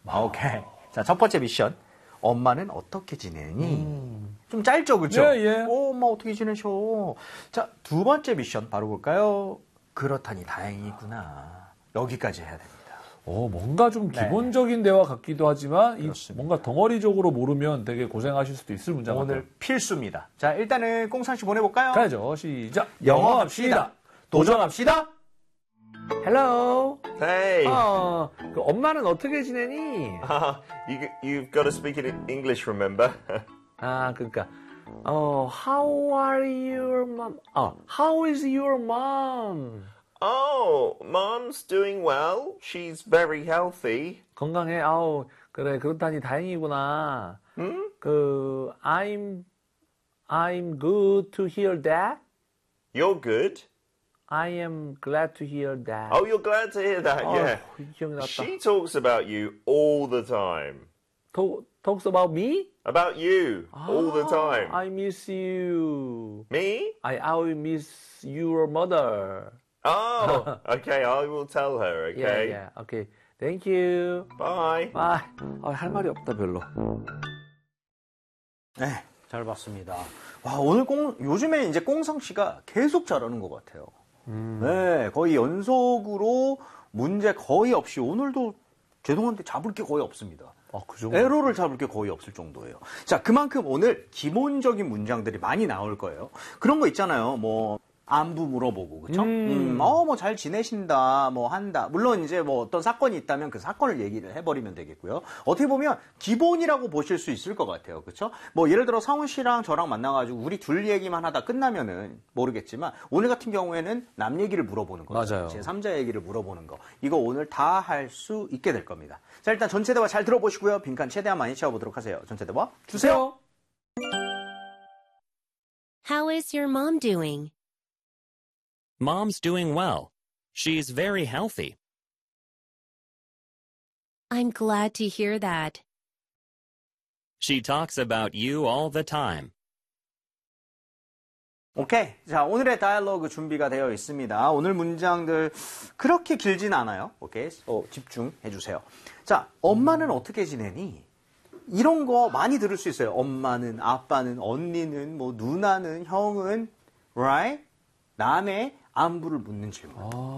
오케이. 자, 첫 번째 미션. 엄마는 어떻게 지내니? 좀 짧죠, 그죠? 예, 예. 엄마 어떻게 지내셔? 자, 두 번째 미션 바로 볼까요? 그렇다니 다행이구나. 여기까지 해야 됩니다. 뭔가 좀 네. 기본적인 대화 같기도 하지만 뭔가 덩어리적으로 모르면 되게 고생하실 수도 있을 문제 같아요. 오늘 필수입니다. 자, 일단은 꽁상 씨 보내볼까요? 가야죠. 시작. 영어합시다. 도전합시다. Hello. Hey. 그 엄마는 어떻게 지내니? You've got to speak in English, remember? 그러니까 how are your mom? How is your mom? Oh, Mom's doing well. She's very healthy. 건강해. 그래. 그렇다니 다행이구나. I'm good to hear that. You're good. I am glad to hear that. Oh, you're glad to hear that, yeah. 기억이 났다. She talks about you all the time. Talks about me? About you all the time. I miss you. Me? I will miss your mother. Oh, okay. I will tell her, okay? Yeah. Okay. Thank you. Bye. Bye. 할 말이 없다, 별로. 네, 잘 봤습니다. 와, 오늘 요즘에 이제 꽁상 씨가 계속 잘하는 것 같아요. 네, 거의 연속으로 문제 거의 없이 오늘도 죄송한데 잡을 게 거의 없습니다. 그 정도? 에러를 잡을 게 거의 없을 정도예요. 자, 그만큼 오늘 기본적인 문장들이 많이 나올 거예요. 그런 거 있잖아요. 뭐 안부 물어보고, 그쵸? 뭐 잘 지내신다, 뭐 한다. 물론 이제 뭐 어떤 사건이 있다면 그 사건을 얘기를 해버리면 되겠고요. 어떻게 보면 기본이라고 보실 수 있을 것 같아요. 그쵸? 뭐 예를 들어 성훈 씨랑 저랑 만나가지고 우리 둘 얘기만 하다 끝나면은 모르겠지만 오늘 같은 경우에는 남 얘기를 물어보는 거죠. 맞아요. 제3자 얘기를 물어보는 거. 이거 오늘 다 할 수 있게 될 겁니다. 자, 일단 전체 대화 잘 들어보시고요. 빈칸 최대한 많이 채워보도록 하세요. 전체 대화 주세요. How is your mom doing? Mom's doing well. She's very healthy. I'm glad to hear that. She talks about you all the time. 오케이. 자, 오늘의 다이얼로그 준비가 되어 있습니다. 오늘 문장들 그렇게 길진 않아요. 오케이. 집중해 주세요. 자, 엄마는 어떻게 지내니? 이런 거 많이 들을 수 있어요. 엄마는, 아빠는, 언니는, 뭐 누나는, 형은, right? 남의 안부를 묻는 질문.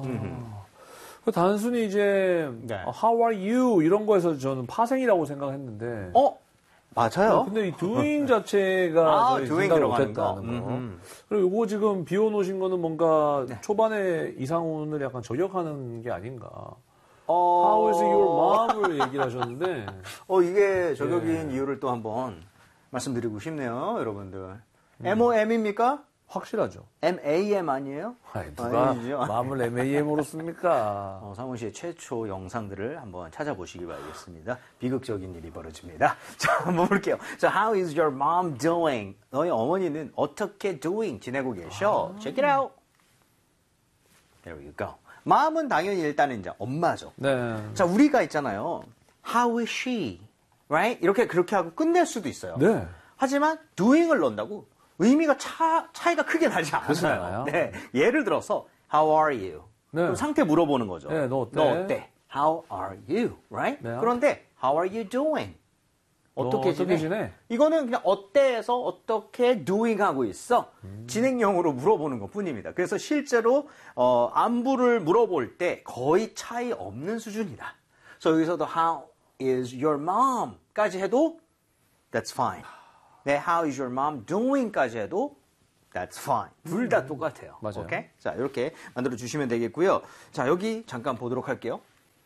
단순히 이제 네. How are you? 이런 거에서 저는 파생이라고 생각했는데. 맞아요. 근데 이 doing 자체가 doing 생각을 들어가는 못했다는 거. 거. 그리고 이거 지금 비워놓으신 거는 뭔가 초반에 이상훈을 약간 저격하는 게 아닌가. How is your mom을 얘기를 하셨는데. 이게 저격인 이유를 또 한번 말씀드리고 싶네요, 여러분들. MOM입니까? 확실하죠. MAM 아니에요? 누가 아니죠. 마음을 MAM으로 씁니까? 상훈 씨의 최초 영상들을 한번 찾아보시기 바라겠습니다. 비극적인 일이 벌어집니다. 자, 한번 볼게요. 자, How is your mom doing? 너희 어머니는 어떻게 doing? 지내고 계셔? Check it out. There you go. 마음은 당연히 일단은 이제 엄마죠. 네. 자, 우리가 있잖아요. How is she? Right? 그렇게 하고 끝낼 수도 있어요. 네. 하지만 doing을 넣는다고 의미가 차이가 크게 나지 그렇지 않아요. 않아요. 네. 예를 들어서 How are you? 네. 그럼 상태 물어보는 거죠. 네, 너 어때? 너 어때? How are you? Right? 네. 그런데 How are you doing? 어떻게 지내? 이거는 그냥 어때에서 어떻게 doing 하고 있어? 진행형으로 물어보는 것 뿐입니다. 그래서 실제로 안부를 물어볼 때 거의 차이 없는 수준이다. 그래서 여기서도 How is your mom? 까지 해도 That's fine. 네, How is your mom doing? 까지 해도 That's fine. 둘 다 똑같아요. 맞아요. 오케이? 자, 이렇게 만들어 주시면 되겠고요. 자, 여기 잠깐 보도록 할게요.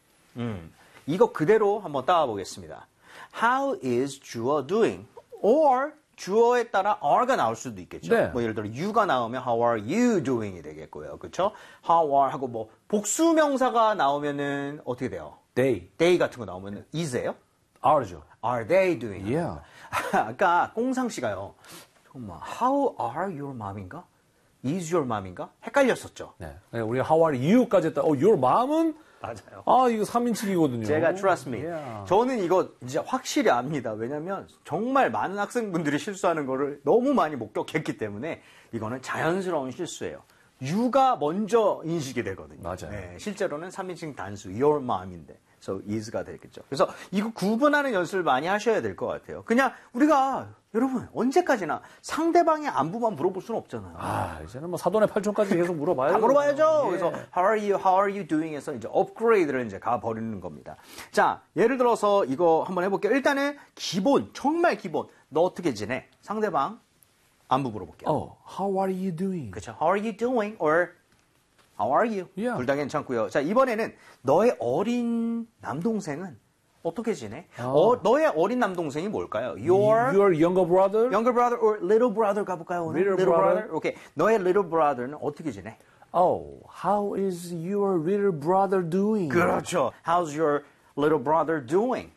이거 그대로 한번 따와 보겠습니다. How is 주어 doing? Or 주어에 따라 are가 나올 수도 있겠죠. 네. 뭐 예를 들어 you가 나오면 how are you doing이 되겠고요. 그렇죠? How are 하고 뭐 복수 명사가 나오면은 어떻게 돼요? They 같은 거 나오면은 is예요? are죠. Are they doing? Yeah. 아까 꽁상 씨가요. 정말 how are your mom인가? Is your mom인가? 헷갈렸었죠. 네. 우리가 how are you까지 했다. your mom은 맞아요. 이거 3인칭이거든요. 제가 trust me. Yeah. 저는 이거 진짜 확실히 압니다. 왜냐면 정말 많은 학생분들이 실수하는 거를 너무 많이 목격했기 때문에 이거는 자연스러운 실수예요. you가 먼저 인식이 되거든요. 맞아요. 네, 실제로는 3인칭 단수 your mom인데. So is가 되겠죠. 그래서 이거 구분하는 연습을 많이 하셔야 될 것 같아요. 그냥 우리가 여러분 언제까지나 상대방의 안부만 물어볼 수는 없잖아요. 아, 이제는 뭐 사돈의 팔촌까지 계속 물어봐요. 다 물어봐야죠. 예. 그래서 how are you doing에서 이제 업그레이드를 이제 가버리는 겁니다. 자, 예를 들어서 이거 한번 해볼게요. 일단은 기본, 정말 기본. 너 어떻게 지내? 상대방 안부 물어볼게요. How are you doing? 그렇죠. How are you doing? Or How are you? Yeah. 둘 다 괜찮고요. 자, 이번에는 너의 어린 남동생은 어떻게 지내? 너의 어린 남동생이 뭘까요? Your younger brother? younger brother or little brother 가볼까요? 오늘? Little brother. 오케이. 너의 little brother는 어떻게 지내? How is your little brother doing? 그렇죠. How's your little brother doing?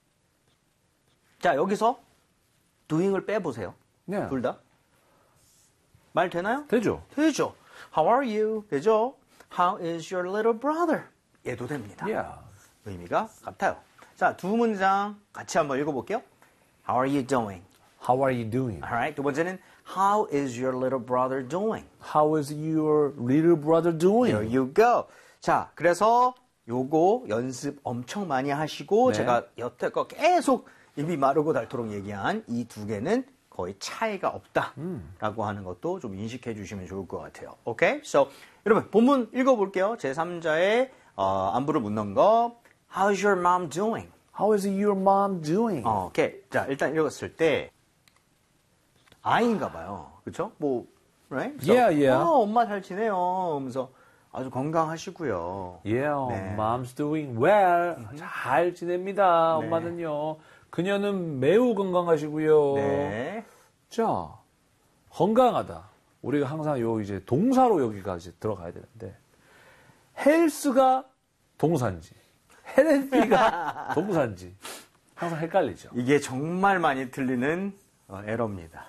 자, 여기서 doing을 빼보세요. 네. 둘 다. 말 되나요? 되죠. 되죠. How are you? 되죠. How is your little brother? 얘도 됩니다. Yeah. 의미가 같아요. 자, 두 문장 같이 한번 읽어볼게요. How are you doing? How are you doing? Alright. 두 번째는 How is your little brother doing? How is your little brother doing? There you go. 자, 그래서 요거 연습 엄청 많이 하시고 네. 제가 여태껏 계속 입이 마르고 닳도록 얘기한 이 두 개는 거의 차이가 없다라고 하는 것도 좀 인식해 주시면 좋을 것 같아요. 오케이? So, 여러분 본문 읽어볼게요. 제3자의 안부를 묻는 거 How's your mom doing? How is your mom doing? 오케이. 자, 일단 읽었을 때 아이인가 봐요. 그렇죠? 뭐 right? So, Yeah. 엄마 잘 지내요. 하면서 아주 건강하시고요. Yeah, 네. mom's doing well. 잘 지냅니다. 네. 엄마는요. 그녀는 매우 건강하시고요. 네. 자, 건강하다. 우리가 항상 요 이제 동사로 여기가 이제 들어가야 되는데 헬스가 동사인지 헬스가 동사인지 항상 헷갈리죠. 이게 정말 많이 틀리는 에러입니다.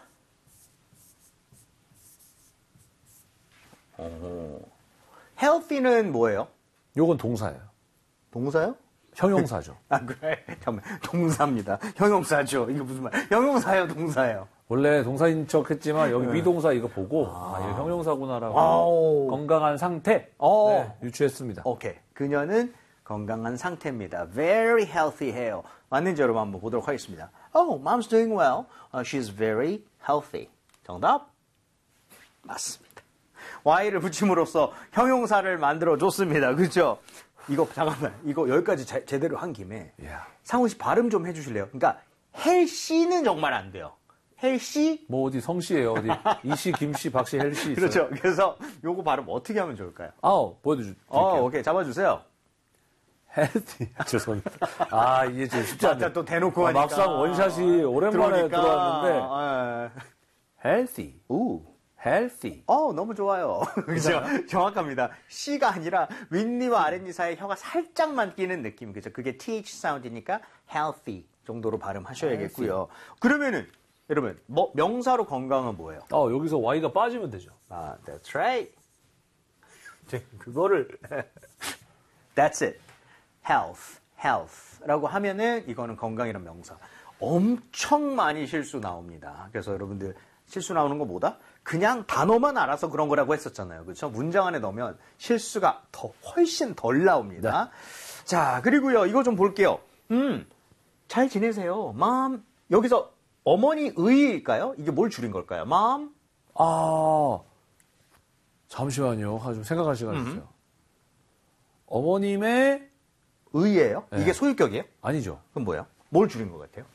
healthy는 뭐예요? 요건 동사예요. 동사요? 형용사죠. 아, 그래. 잠깐만. 동사입니다. 형용사죠. 이거 무슨 말? 형용사예요, 동사예요. 원래 동사인 척 했지만 여기 미동사 이거 보고 이거 형용사구나라고 아우. 건강한 상태 어. 네, 유추했습니다. 오케이. 그녀는 건강한 상태입니다. Very healthy 해요. 맞는지 여러분 한번 보도록 하겠습니다. Oh, mom's doing well. She's very healthy. 정답? 맞습니다. Y를 붙임으로써 형용사를 만들어줬습니다. 그렇죠? 이거 잠깐만. 이거 여기까지 제대로 한 김에 야. 상훈 씨 발음 좀 해주실래요? 그러니까 헬씨는 정말 안 돼요. 헬씨? 뭐 어디 성씨예요 어디 이씨 김씨 박씨 헬씨 있어요. 그렇죠. 그래서 요거 발음 어떻게 하면 좋을까요? 보여드릴게요. 오케이. 잡아주세요. 헬티 죄송합니다. 이게 좀 쉽지 않네. 또 대놓고 하니까. 막상 원샷이 오랜만에 들어왔는데 healthy. 오. healthy. 너무 좋아요. 그죠? 정확합니다. C가 아니라 윗니와 아랫니 사이에 혀가 살짝만 끼는 느낌. 그죠? 그게 TH 사운드니까 healthy 정도로 발음하셔야겠고요. 그러면은 여러분, 명사로 건강은 뭐예요? 여기서 Y가 빠지면 되죠. That's right. 그거를 That's it. health라고 하면은 이거는 건강이란 명사. 엄청 많이 실수 나옵니다. 그래서 여러분들 실수 나오는 거 뭐다? 그냥 단어만 알아서 그런 거라고 했었잖아요. 그렇죠? 문장 안에 넣으면 실수가 훨씬 덜 나옵니다. 네. 자, 그리고요. 이거 좀 볼게요. 잘 지내세요. Mom. 여기서 어머니 의일까요? 이게 뭘 줄인 걸까요? Mom. 잠시만요. 좀 생각할 시간 있어요. 어머님의 의예요? 네. 이게 소유격이에요? 아니죠. 그럼 뭐예요? 뭘 줄인 것 같아요?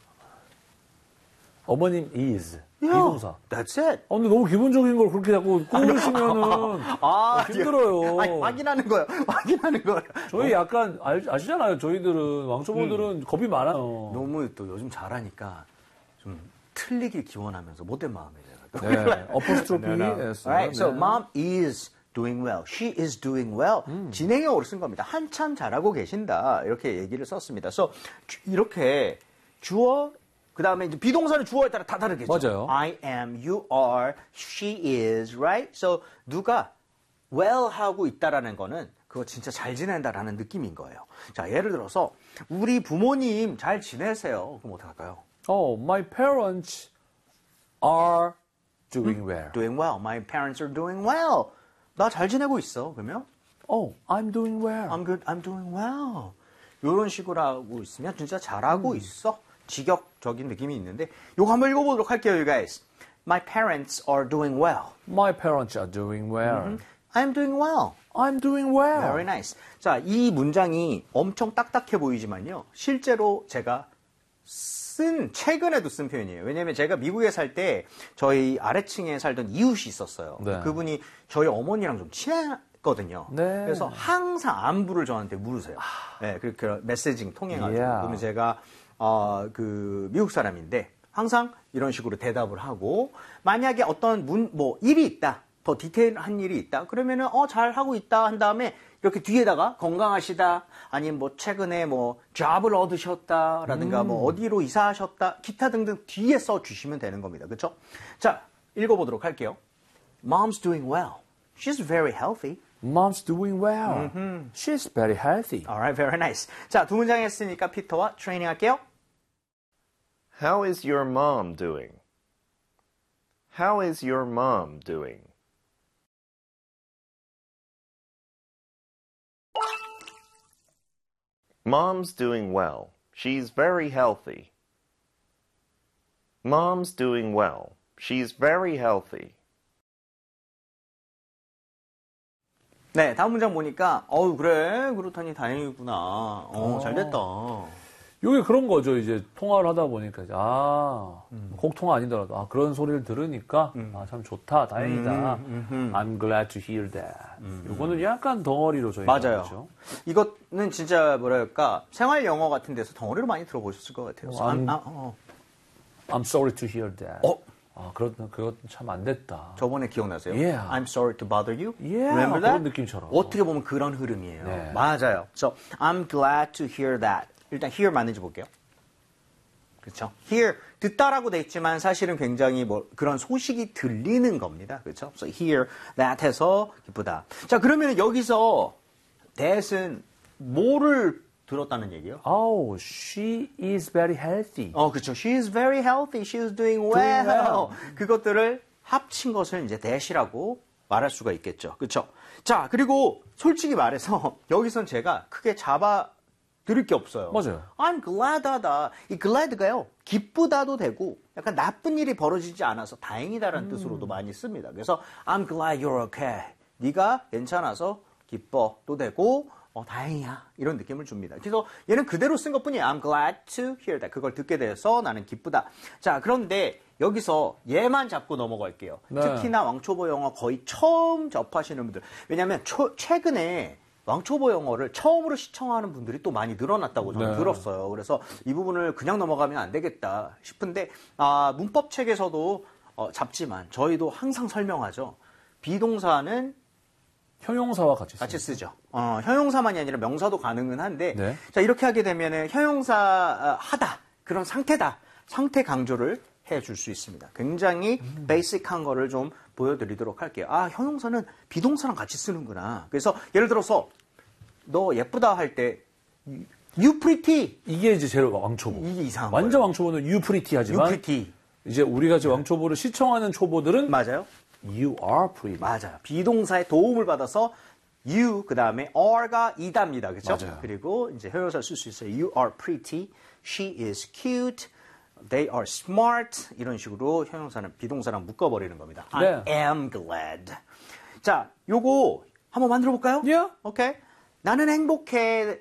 어머님 is 비동사. That's it. 근데 너무 기본적인 걸 그렇게 자꾸 꼬으시면은 힘들어요. 아니, 확인하는 거예요. 확인하는 거예요. 저희 약간 아시잖아요. 저희들은 왕초보들은 겁이 많아요. 너무 또 요즘 잘하니까 좀 틀리길 기원하면서 못된 마음이에요. 네, 어퍼스트로피. Alright, so mom is doing well. She is doing well. 진행형으로 쓴 겁니다. 한참 잘하고 계신다. 이렇게 얘기를 썼습니다. So 이렇게 주어 그 다음에 이제 비동사는 주어에 따라 다 다르겠죠. 맞아요. I am, you are, she is, right? So 누가 well 하고 있다라는 거는 그거 진짜 잘 지낸다라는 느낌인 거예요. 자, 예를 들어서 우리 부모님 잘 지내세요. 그럼 어떡할까요? My parents are doing well. Doing well. My parents are doing well. 나 잘 지내고 있어. 그러면 I'm doing well. I'm good. I'm doing well. 이런 식으로 하고 있으면 진짜 잘하고 있어. 직역적인 느낌이 있는데 요거 한번 읽어보도록 할게요, you guys. My parents are doing well. My parents are doing well. I'm doing well. I'm doing well. Very nice. 자, 이 문장이 엄청 딱딱해 보이지만요. 실제로 제가 최근에도 쓴 표현이에요. 왜냐면 제가 미국에 살 때 저희 아래층에 살던 이웃이 있었어요. 네. 그분이 저희 어머니랑 좀 친했거든요. 네. 그래서 항상 안부를 저한테 물으세요. 네, 그렇게 메시징 통해가지고. Yeah. 그러면 제가 그 미국 사람인데 항상 이런 식으로 대답을 하고 만약에 어떤 일이 있다. 더 디테일한 일이 있다. 그러면은 잘 하고 있다 한 다음에 이렇게 뒤에다가 건강하시다 아니면 뭐 최근에 뭐 잡을 얻으셨다라든가 뭐 어디로 이사하셨다 기타 등등 뒤에 써 주시면 되는 겁니다. 그렇죠? 자, 읽어보도록 할게요. Mom's doing well. She's very healthy. Mom's doing well. She's very healthy. Alright, very nice. 자, 두 문장 했으니까 피터와 트레이닝 할게요. How is your mom doing? How is your mom doing? Mom's doing well. She's very healthy. Mom's doing well. She's very healthy. 네, 다음 문장 보니까 그래 그렇다니 다행이구나. 잘 됐다. 이게 그런 거죠. 이제 통화를 하다 보니까 꼭 통화 아니더라도 그런 소리를 들으니까 참 좋다, 다행이다. I'm glad to hear that. 이거는 약간 덩어리로 저희가 맞아요. 그렇죠? 이거는 진짜 뭐랄까 생활 영어 같은 데서 덩어리로 많이 들어보셨을 것 같아요. I'm sorry to hear that. 그것도 참 안 됐다. 저번에 기억나세요? Yeah. I'm sorry to bother you. Yeah, Remember that? 그런 느낌처럼. 어떻게 보면 그런 흐름이에요. 네. 맞아요. So I'm glad to hear that. 일단 hear 맞는지 볼게요. 그렇죠? hear 듣다라고 돼 있지만 사실은 굉장히 그런 소식이 들리는 겁니다. 그렇죠? So hear that 해서 기쁘다. 자, 그러면 여기서 that은 뭐를 들었다는 얘기예요? She is very healthy. 그렇죠. She is very healthy. She is doing well. 그것들을 합친 것을 이제 that이라고 말할 수가 있겠죠. 그렇죠? 자, 그리고 솔직히 말해서 여기선 제가 크게 드릴 게 없어요. 맞아요. I'm glad하다. 이 glad가요. 기쁘다도 되고 약간 나쁜 일이 벌어지지 않아서 다행이다라는 뜻으로도 많이 씁니다. 그래서 I'm glad you're okay. 네가 괜찮아서 기뻐도 되고 다행이야. 이런 느낌을 줍니다. 그래서 얘는 그대로 쓴 것뿐이에요. I'm glad to hear that. 그걸 듣게 돼서 나는 기쁘다. 자, 그런데 여기서 얘만 잡고 넘어갈게요. 네. 특히나 왕초보 영어 거의 처음 접하시는 분들. 왜냐하면 최근에 왕초보 영어를 처음으로 시청하는 분들이 또 많이 늘어났다고 저는 들었어요. 그래서 이 부분을 그냥 넘어가면 안 되겠다 싶은데 문법 책에서도 잡지만 저희도 항상 설명하죠. 비동사는 형용사와 같이 쓰죠. 형용사만이 아니라 명사도 가능은 한데 네. 자, 이렇게 하게 되면은 형용사 하다 그런 상태다. 상태 강조를 해줄 수 있습니다. 굉장히 베이직한 거를 좀 보여드리도록 할게요. 형용사는 비동사랑 같이 쓰는구나. 그래서 예를 들어서 너 예쁘다 할 때 you pretty 이게 이제 제일 왕초보. 이게 이상한 완전 거예요. 왕초보는 you pretty 하지만 you pretty 이제 우리가 이제 왕초보를 시청하는 초보들은 맞아요? you are pretty. 맞아요. 비동사의 도움을 받아서 you 그 다음에 are가 이다입니다. 그렇죠? 맞아요. 그리고 이제 형용사 쓸 수 있어요. You are pretty, she is cute, they are smart 이런 식으로 형용사는 비동사랑 묶어버리는 겁니다. 네. I am glad. 자, 요거 한번 만들어 볼까요? Yeah. 오케이. 나는 행복해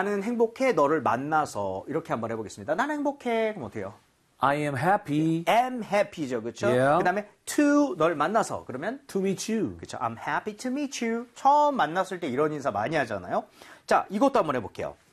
너를 만나서 이렇게 한번 해보겠습니다. 나는 행복해. 그럼 어때요? I am happy am happy죠, 그렇죠? Yeah. 그 다음에 to 널 만나서 그러면 to meet you. 그렇죠. I'm happy to meet you. 처음 만났을 때 이런 인사 많이 하잖아요. 자, 이것도 한번 해볼게요.